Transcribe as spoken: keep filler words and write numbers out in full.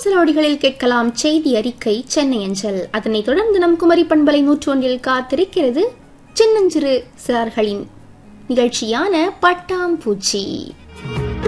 சில நொடிகளில் கேட்கலாம் செய்தி அறிக்கை சென்னை அஞ்சல். அதனைத் தொடர்ந்து நம் குமரி பண்பலை நூற்று ஒன்றில் காத்திருக்கிறது சின்னஞ்சிறு சிறார்களின் நிகழ்ச்சியான பட்டாம்பூச்சி.